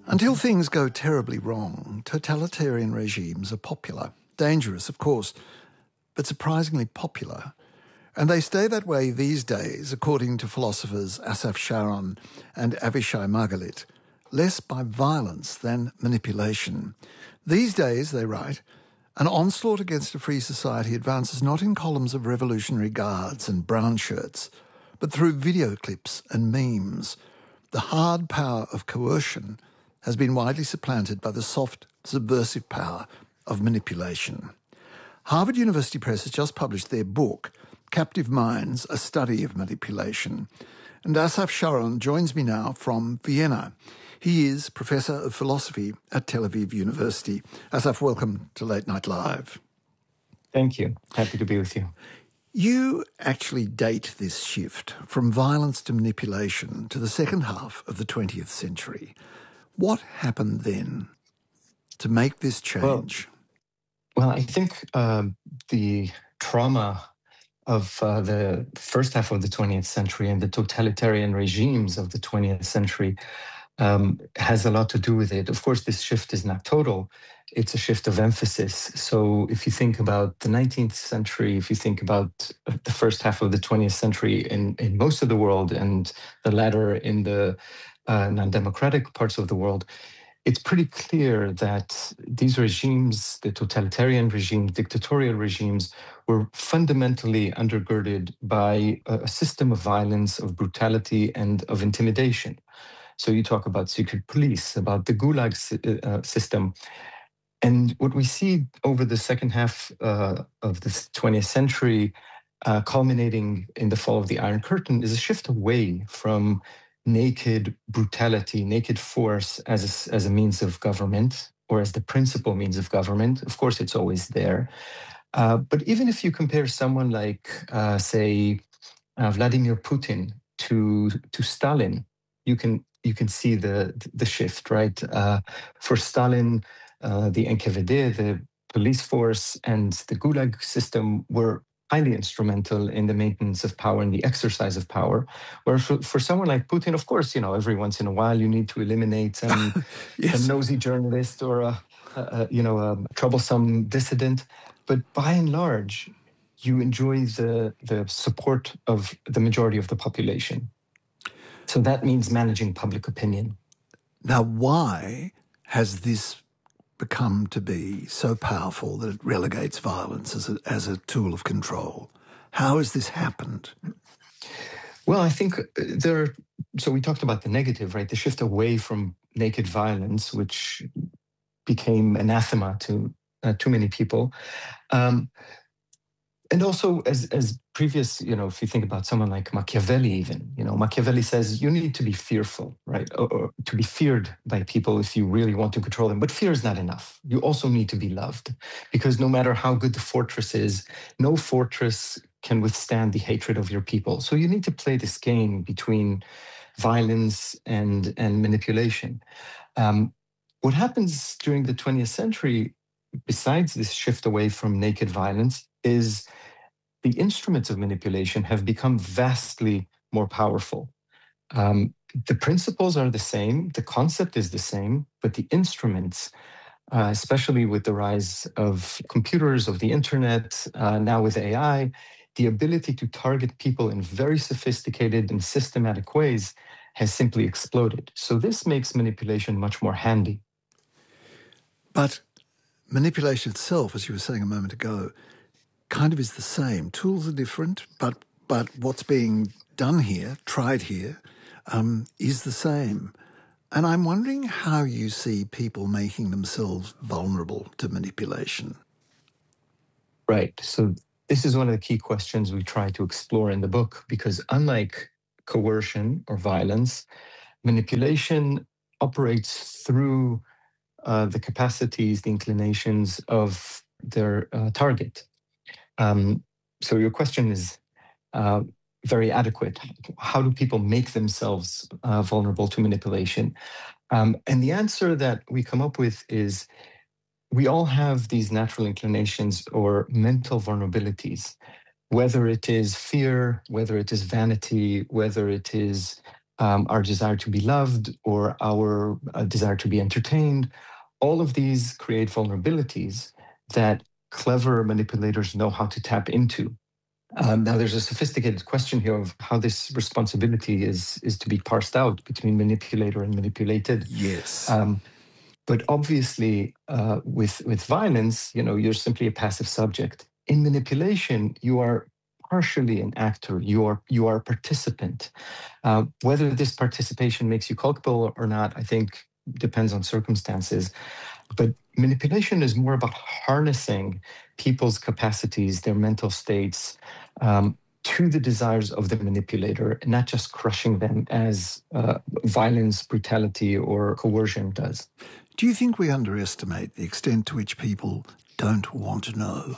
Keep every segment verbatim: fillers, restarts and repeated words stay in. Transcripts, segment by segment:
Until things go terribly wrong, totalitarian regimes are popular. Dangerous, of course, but surprisingly popular. And they stay that way these days, according to philosophers Asaf Sharon and Avishai Margalit, less by violence than manipulation. These days, they write, an onslaught against a free society advances not in columns of revolutionary guards and brown shirts, but through video clips and memes. The hard power of coercion has been widely supplanted by the soft, subversive power of manipulation. Harvard University Press has just published their book, Captive Minds, A Study of Manipulation. And Asaf Sharon joins me now from Vienna. He is Professor of Philosophy at Tel Aviv University. Asaf, welcome to Late Night Live. Thank you. Happy to be with you. You actually date this shift from violence to manipulation to the second half of the twentieth century. What happened then to make this change? Well, well I think uh, the trauma of uh, the first half of the twentieth century and the totalitarian regimes of the twentieth century um, has a lot to do with it. Of course, this shift is not total. It's a shift of emphasis. So if you think about the nineteenth century, if you think about the first half of the twentieth century in, in most of the world and the latter in the uh, non-democratic parts of the world, it's pretty clear that these regimes, the totalitarian regimes, dictatorial regimes, were fundamentally undergirded by a system of violence, of brutality, and of intimidation. So you talk about secret police, about the Gulag uh, system. And what we see over the second half uh, of the twentieth century, uh, culminating in the fall of the Iron Curtain, is a shift away from naked brutality, naked force as a, as a means of government or as the principal means of government. Of course, it's always there. Uh, but even if you compare someone like, uh, say, uh, Vladimir Putin to to Stalin, you can you can see the the shift, right? Uh, for Stalin, uh, the N K V D, the police force, and the Gulag system were highly instrumental in the maintenance of power and the exercise of power. Where for, for someone like Putin, of course, you know, every once in a while you need to eliminate some, yes. a nosy journalist or a, a you know a troublesome dissident. But by and large, you enjoy the the support of the majority of the population. So that means managing public opinion. Now, why has this become to be so powerful that it relegates violence as a, as a tool of control? How has this happened? Well, I think there are, so we talked about the negative, right? The shift away from naked violence, which became anathema to uh, too many people. Um, and also as, as previous, you know, if you think about someone like Machiavelli even, you know, Machiavelli says you need to be fearful, right? Or, or to be feared by people if you really want to control them. But fear is not enough. You also need to be loved, because no matter how good the fortress is, no fortress can withstand the hatred of your people. So you need to play this game between violence and, and manipulation. Um, what happens during the twentieth century, besides this shift away from naked violence, is the instruments of manipulation have become vastly more powerful. Um, the principles are the same, the concept is the same, but the instruments, uh, especially with the rise of computers, of the internet, uh, now with A I, the ability to target people in very sophisticated and systematic ways has simply exploded. So this makes manipulation much more handy. But manipulation itself, as you were saying a moment ago, kind of is the same. Tools are different, but but what's being done here, tried here, um, is the same. And I'm wondering how you see people making themselves vulnerable to manipulation. Right. So this is one of the key questions we try to explore in the book, because unlike coercion or violence, manipulation operates through uh, the capacities, the inclinations of their uh, target. Um, so your question is uh, very adequate. How do people make themselves uh, vulnerable to manipulation? Um, and the answer that we come up with is we all have these natural inclinations or mental vulnerabilities, whether it is fear, whether it is vanity, whether it is um, our desire to be loved, or our uh, desire to be entertained. All of these create vulnerabilities that clever manipulators know how to tap into. Um, now, there's a sophisticated question here of how this responsibility is, is to be parsed out between manipulator and manipulated. Yes. Um, but obviously, uh, with, with violence, you know, you're simply a passive subject. In manipulation, you are partially an actor. You are, you are a participant. Uh, whether this participation makes you culpable or not, I think depends on circumstances. But manipulation is more about harnessing people's capacities, their mental states, um, to the desires of the manipulator, not just crushing them as uh, violence, brutality, or coercion does. Do you think we underestimate the extent to which people don't want to know?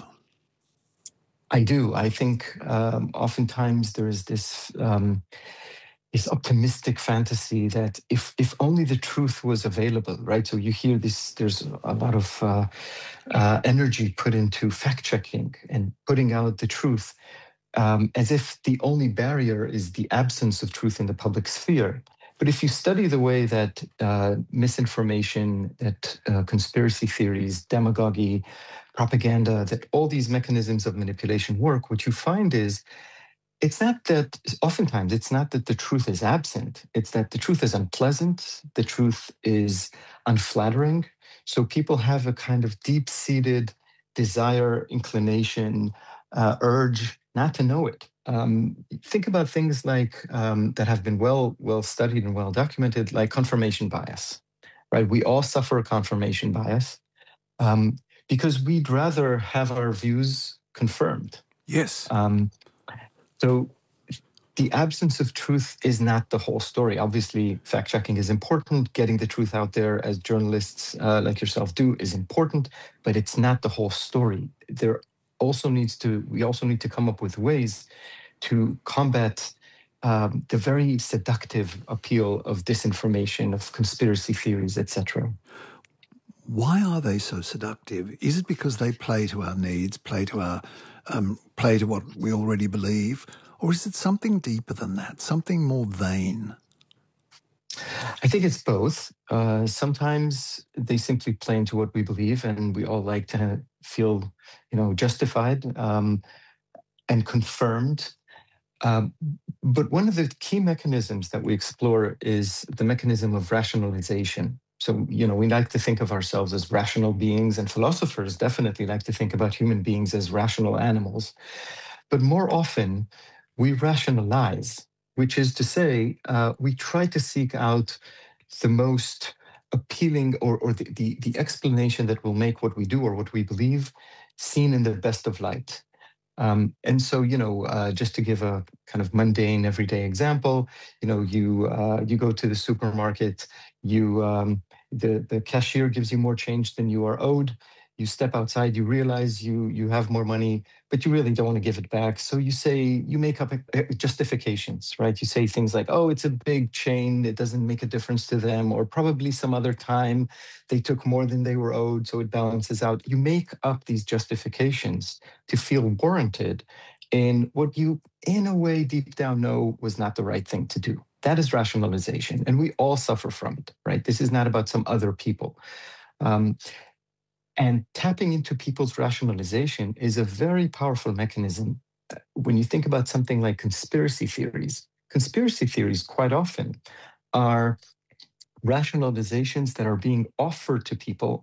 I do. I think um, oftentimes there is this... Um, this optimistic fantasy that if if only the truth was available, right? So you hear this, there's a lot of uh, uh, energy put into fact-checking and putting out the truth, um, as if the only barrier is the absence of truth in the public sphere. But if you study the way that uh, misinformation, that uh, conspiracy theories, demagoguery, propaganda, that all these mechanisms of manipulation work, what you find is it's not that, oftentimes, it's not that the truth is absent. It's that the truth is unpleasant. The truth is unflattering. So people have a kind of deep-seated desire, inclination, uh, urge not to know it. Um, think about things like um, that have been well, well studied and well documented, like confirmation bias, right? We all suffer a confirmation bias um, because we'd rather have our views confirmed. Yes. Um, So the absence of truth is not the whole story. Obviously, fact-checking is important. Getting the truth out there, as journalists uh, like yourself do, is important, but it's not the whole story. There also needs to, we also need to come up with ways to combat um, the very seductive appeal of disinformation, of conspiracy theories, et cetera. Why are they so seductive? Is it because they play to our needs, play to our, um, play to what we already believe, or is it something deeper than that, something more vain? I think it's both. Uh, sometimes they simply play into what we believe, and we all like to feel, you know, justified um, and confirmed. Um, but one of the key mechanisms that we explore is the mechanism of rationalization. So, you know, we like to think of ourselves as rational beings, and philosophers definitely like to think about human beings as rational animals. But more often, we rationalize, which is to say, uh, we try to seek out the most appealing or, or the, the, the explanation that will make what we do or what we believe seen in the best of light. Um, and so, you know, uh, just to give a kind of mundane, everyday example, you know, you uh, you go to the supermarket, you um, the the cashier gives you more change than you are owed. You step outside, you realize you you have more money, but you really don't want to give it back. So you say, you make up uh, justifications, right? You say things like, oh, it's a big chain, it doesn't make a difference to them, or probably some other time they took more than they were owed, so it balances out. You make up these justifications to feel warranted in what you, in a way, deep down know was not the right thing to do. That is rationalization, and we all suffer from it, right? This is not about some other people. Um, and tapping into people's rationalization is a very powerful mechanism. When you think about something like conspiracy theories, conspiracy theories quite often are rationalizations that are being offered to people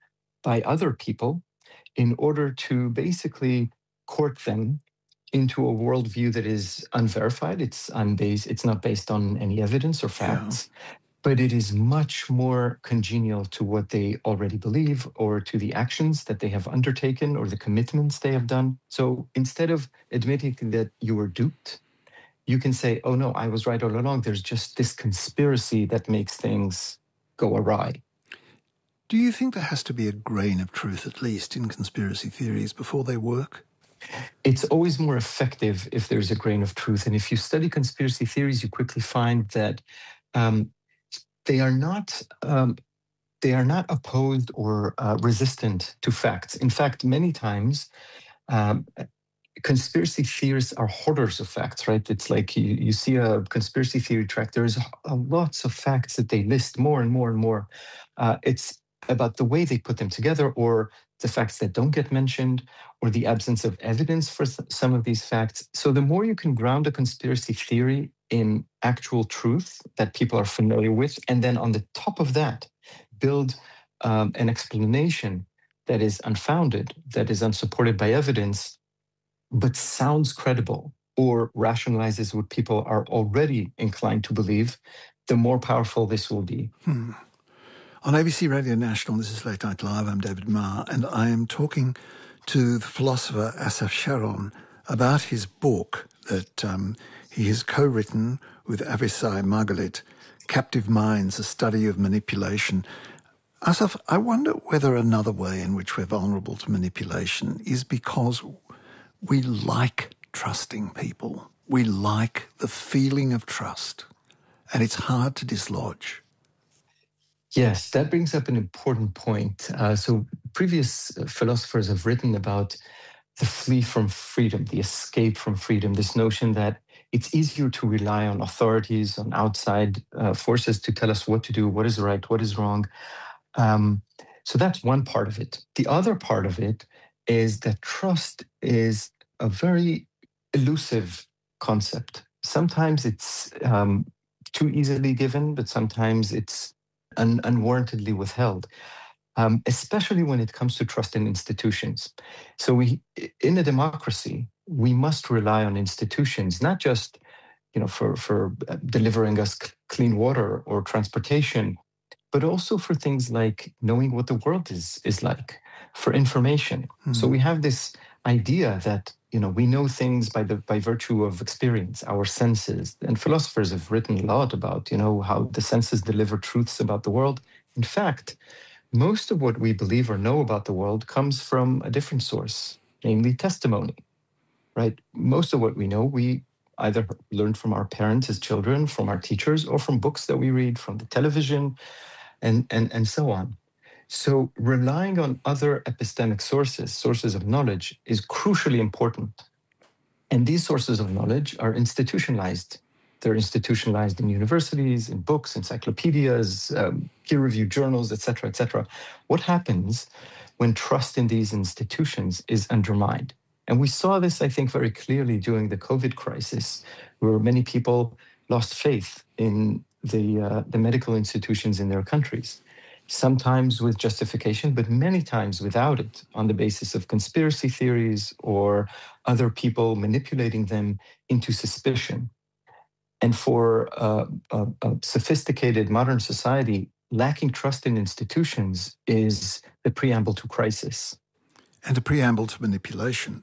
by other people in order to basically court them into a worldview that is unverified. It's unbased, it's not based on any evidence or facts. Yeah. But it is much more congenial to what they already believe or to the actions that they have undertaken or the commitments they have done. So instead of admitting that you were duped, you can say, oh no, I was right all along. There's just this conspiracy that makes things go awry. Do you think there has to be a grain of truth, at least, in conspiracy theories before they work? It's always more effective if there's a grain of truth. And if you study conspiracy theories, you quickly find that um, they are not um, they are not opposed or uh, resistant to facts. In fact, many times um, conspiracy theorists are hoarders of facts, right? It's like you, you see a conspiracy theory track, there's a, lots of facts that they list more and more and more. Uh, it's about the way they put them together, or the facts that don't get mentioned, or the absence of evidence for th- some of these facts. So the more you can ground a conspiracy theory in actual truth that people are familiar with, and then on the top of that, build um, an explanation that is unfounded, that is unsupported by evidence, but sounds credible or rationalizes what people are already inclined to believe, the more powerful this will be. Hmm. On A B C Radio National, this is Late Night Live. I'm David Marr, and I am talking to the philosopher Asaf Sharon about his book that um, he has co-written with Avisai Margalit, Captive Minds, A Study of Manipulation. Asaf, I wonder whether another way in which we're vulnerable to manipulation is because we like trusting people. We like the feeling of trust, and it's hard to dislodge. Yes, that brings up an important point. Uh, so previous philosophers have written about the flee from freedom, the escape from freedom, this notion that it's easier to rely on authorities, on outside uh, forces to tell us what to do, what is right, what is wrong. Um, so that's one part of it. The other part of it is that trust is a very elusive concept. Sometimes it's um, too easily given, but sometimes it's un- unwarrantedly withheld, um, especially when it comes to trust in institutions. So we, in a democracy, we must rely on institutions, not just you know, for, for delivering us c- clean water or transportation, but also for things like knowing what the world is, is like, for information. Mm. So we have this idea that, you know, we know things by the by virtue of experience, our senses. And philosophers have written a lot about, you know, how the senses deliver truths about the world. In fact, most of what we believe or know about the world comes from a different source, namely testimony, right? Most of what we know, we either learned from our parents as children, from our teachers, or from books that we read, from the television, and, and, and so on. So relying on other epistemic sources, sources of knowledge, is crucially important. And these sources of knowledge are institutionalized. They're institutionalized in universities, in books, encyclopedias, um, peer-reviewed journals, et cetera, et cetera. What happens when trust in these institutions is undermined? And we saw this, I think, very clearly during the COVID crisis, where many people lost faith in the, uh, the medical institutions in their countries, sometimes with justification, but many times without it, on the basis of conspiracy theories or other people manipulating them into suspicion. And for uh, a, a sophisticated modern society, lacking trust in institutions is the preamble to crisis. And a preamble to manipulation.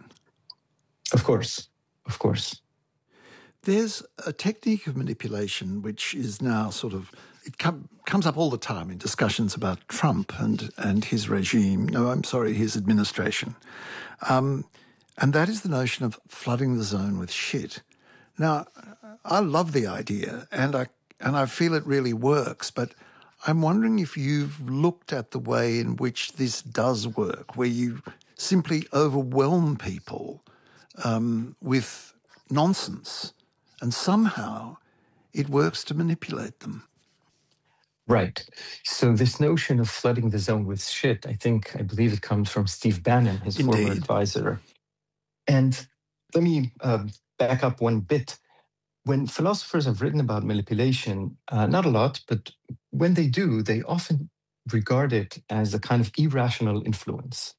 Of course, of course. There's a technique of manipulation which is now sort of, it com- comes up all the time in discussions about Trump and, and his regime. No, I'm sorry, his administration. Um, and that is the notion of flooding the zone with shit. Now, I love the idea, and I and I feel it really works, but I'm wondering if you've looked at the way in which this does work, where you simply overwhelm people um, with nonsense, and somehow it works to manipulate them. Right. So this notion of flooding the zone with shit, I think, I believe it comes from Steve Bannon, his Indeed. former advisor. And let me uh, back up one bit. When philosophers have written about manipulation, uh, not a lot, but when they do, they often regard it as a kind of irrational influence.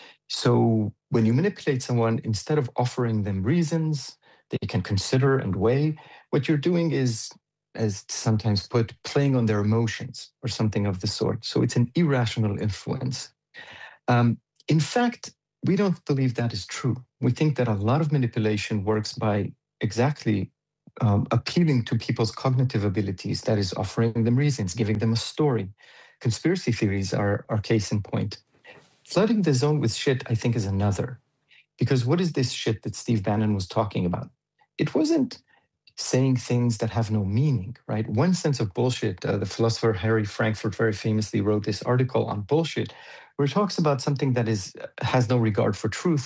So when you manipulate someone, instead of offering them reasons they can consider and weigh, what you're doing is, as sometimes put, playing on their emotions or something of the sort. So it's an irrational influence. Um, in fact, we don't believe that is true. We think that a lot of manipulation works by exactly um, appealing to people's cognitive abilities, that is, offering them reasons, giving them a story. Conspiracy theories are, are case in point. Flooding the zone with shit, I think, is another. Because what is this shit that Steve Bannon was talking about? It wasn't saying things that have no meaning, right? One sense of bullshit, uh, the philosopher Harry Frankfurt very famously wrote this article on bullshit, where he talks about something that is has no regard for truth,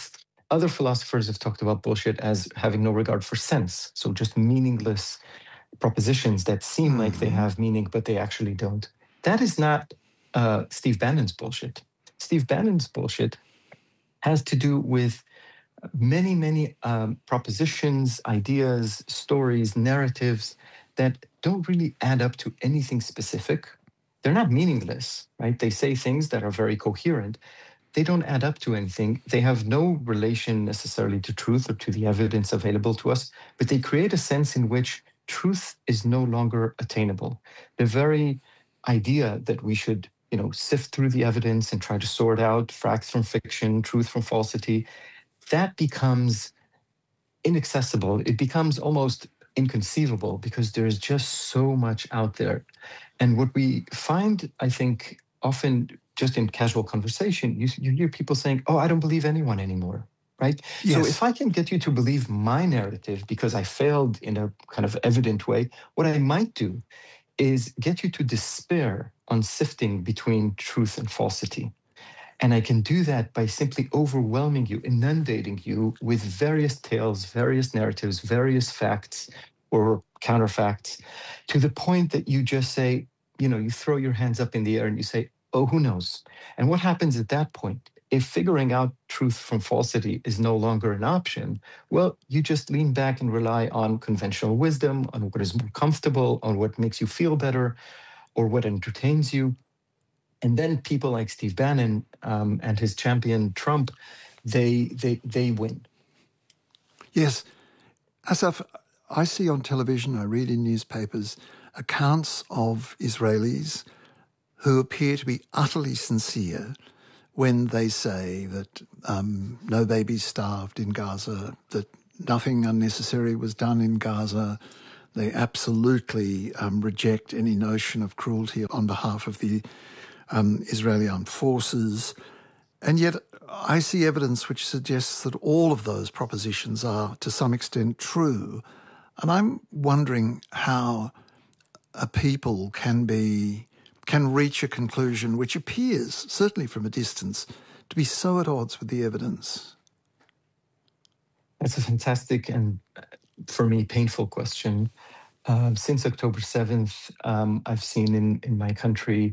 Other philosophers have talked about bullshit as having no regard for sense, so just meaningless propositions that seem mm-hmm. like they have meaning, but they actually don't. That is not uh, Steve Bannon's bullshit. Steve Bannon's bullshit has to do with many, many um, propositions, ideas, stories, narratives that don't really add up to anything specific. They're not meaningless, right? They say things that are very coherent. They don't add up to anything. They have no relation necessarily to truth or to the evidence available to us, but they create a sense in which truth is no longer attainable. The very idea that we should, you know, sift through the evidence and try to sort out facts from fiction, truth from falsity, that becomes inaccessible. It becomes almost inconceivable because there's just so much out there. And what we find, I think, often just in casual conversation, you, you hear people saying, oh, I don't believe anyone anymore, right? Yes. So if I can get you to believe my narrative because I failed in a kind of evident way, what I might do is get you to despair on sifting between truth and falsity. And I can do that by simply overwhelming you, inundating you with various tales, various narratives, various facts or counterfacts, to the point that you just say, you know, you throw your hands up in the air and you say, oh, who knows? And what happens at that point? If figuring out truth from falsity is no longer an option, well, you just lean back and rely on conventional wisdom, on what is more comfortable, on what makes you feel better, or what entertains you. And then people like Steve Bannon um, and his champion Trump, they they they win. Yes, Asaf, I see on television, I read in newspapers accounts of Israelis who appear to be utterly sincere when they say that um, no babies starved in Gaza, that nothing unnecessary was done in Gaza. They absolutely um, reject any notion of cruelty on behalf of the um, Israeli armed forces. And yet I see evidence which suggests that all of those propositions are to some extent true. And I'm wondering how a people can be can reach a conclusion which appears, certainly from a distance, to be so at odds with the evidence. That's a fantastic and, for me, painful question. Um, since October seventh, um, I've seen in, in my country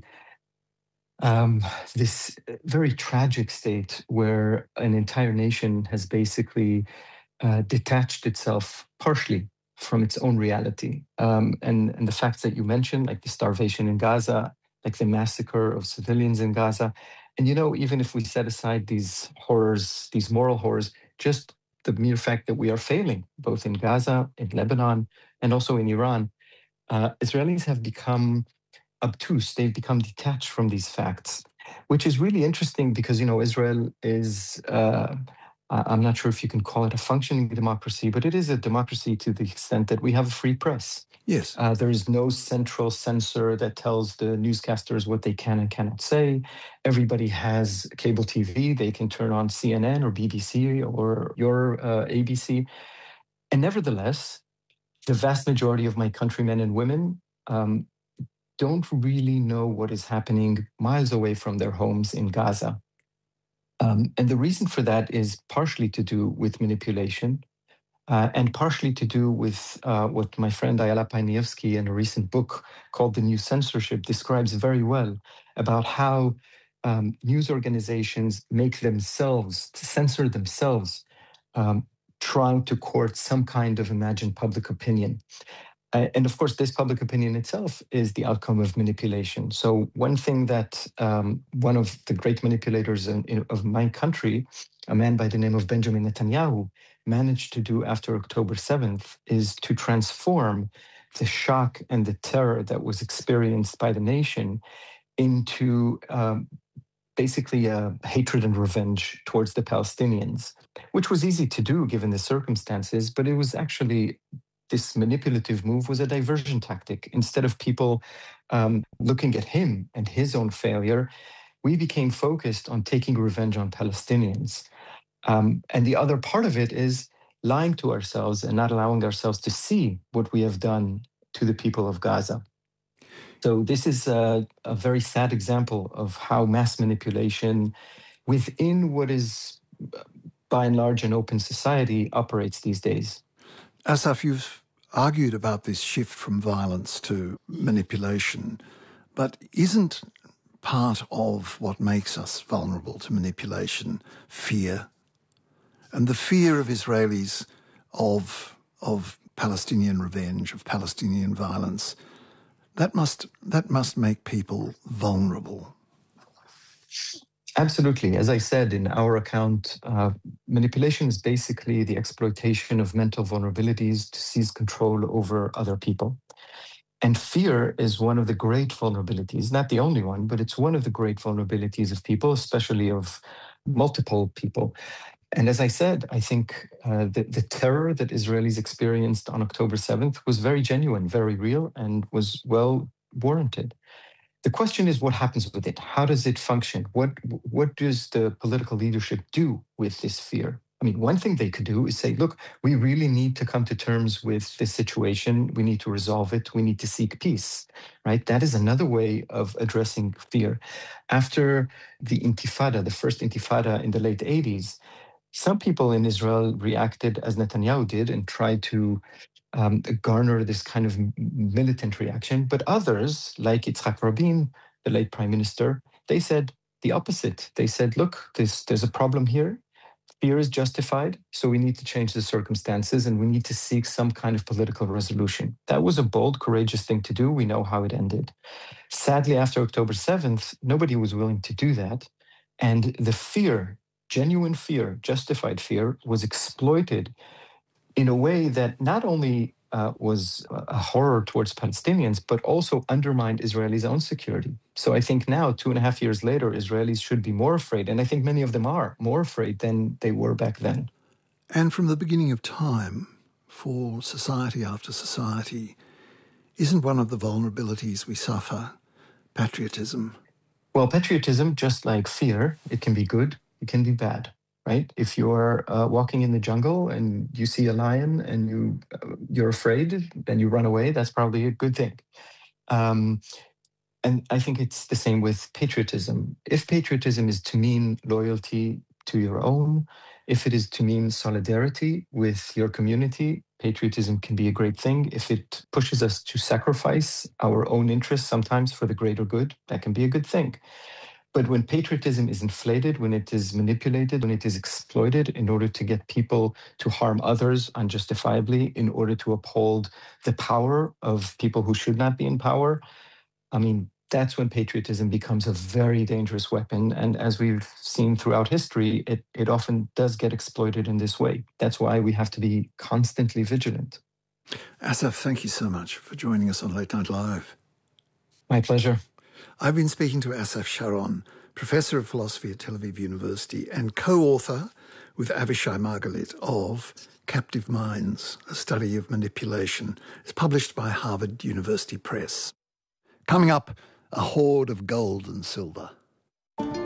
um, this very tragic state where an entire nation has basically uh, detached itself partially from its own reality. Um, and, and the facts that you mentioned, like the starvation in Gaza, like the massacre of civilians in Gaza. And, you know, even if we set aside these horrors, these moral horrors, just the mere fact that we are failing, both in Gaza, in Lebanon, and also in Iran, uh, Israelis have become obtuse. They've become detached from these facts, which is really interesting because, you know, Israel is... Uh, I'm not sure if you can call it a functioning democracy, but it is a democracy to the extent that we have a free press. Yes. Uh, there is no central censor that tells the newscasters what they can and cannot say. Everybody has cable T V. They can turn on C N N or B B C or your uh, A B C. And nevertheless, the vast majority of my countrymen and women um, don't really know what is happening miles away from their homes in Gaza. Um, and the reason for that is partially to do with manipulation uh, and partially to do with uh, what my friend Ayala Painiewski in a recent book called The New Censorship describes very well about how um, news organizations make themselves, censor themselves, um, trying to court some kind of imagined public opinion. Uh, and of course, this public opinion itself is the outcome of manipulation. So one thing that um, one of the great manipulators in, in, of my country, a man by the name of Benjamin Netanyahu, managed to do after October seventh is to transform the shock and the terror that was experienced by the nation into um, basically a hatred and revenge towards the Palestinians, which was easy to do given the circumstances, but it was actually... this manipulative move was a diversion tactic. Instead of people um, looking at him and his own failure, we became focused on taking revenge on Palestinians. Um, and the other part of it is lying to ourselves and not allowing ourselves to see what we have done to the people of Gaza. So this is a, a very sad example of how mass manipulation within what is by and large, an open society operates these days. Asaf, you've argued about this shift from violence to manipulation, but isn't part of what makes us vulnerable to manipulation fear? And the fear of Israelis of, of Palestinian revenge, of Palestinian violence, that must, that must make people vulnerable. Absolutely. As I said in our account, uh, manipulation is basically the exploitation of mental vulnerabilities to seize control over other people. And fear is one of the great vulnerabilities, not the only one, but it's one of the great vulnerabilities of people, especially of multiple people. And as I said, I think uh, the, the terror that Israelis experienced on October seventh was very genuine, very real, and was well warranted. The question is, what happens with it? How does it function? What, what does the political leadership do with this fear? I mean, one thing they could do is say, look, we really need to come to terms with this situation. We need to resolve it. We need to seek peace, right? That is another way of addressing fear. After the Intifada, the first Intifada in the late eighties, some people in Israel reacted as Netanyahu did and tried to um, garner this kind of militant reaction. But others, like Yitzhak Rabin, the late prime minister, they said the opposite. They said, look, this, there's a problem here. Fear is justified, so we need to change the circumstances and we need to seek some kind of political resolution. That was a bold, courageous thing to do. We know how it ended. Sadly, after October seventh, nobody was willing to do that. And the fear, genuine fear, justified fear, was exploited in a way that not only uh, was a horror towards Palestinians, but also undermined Israelis' own security. So I think now, two and a half years later, Israelis should be more afraid, and I think many of them are more afraid than they were back then. And from the beginning of time, for society after society, isn't one of the vulnerabilities we suffer patriotism? Well, patriotism, just like fear, it can be good, it can be bad. Right? If you're uh, walking in the jungle and you see a lion and you, uh, you're afraid, then you run away, that's probably a good thing. Um, and I think it's the same with patriotism. If patriotism is to mean loyalty to your own, if it is to mean solidarity with your community, patriotism can be a great thing. If it pushes us to sacrifice our own interests sometimes for the greater good, that can be a good thing. But when patriotism is inflated, when it is manipulated, when it is exploited in order to get people to harm others unjustifiably, in order to uphold the power of people who should not be in power, I mean, that's when patriotism becomes a very dangerous weapon. And as we've seen throughout history, it, it often does get exploited in this way. That's why we have to be constantly vigilant. Asaf, thank you so much for joining us on Late Night Live. My pleasure. I've been speaking to Asaf Sharon, Professor of Philosophy at Tel Aviv University and co-author with Avishai Margalit of Captive Minds, a Study of Manipulation. It's published by Harvard University Press. Coming up, a hoard of gold and silver.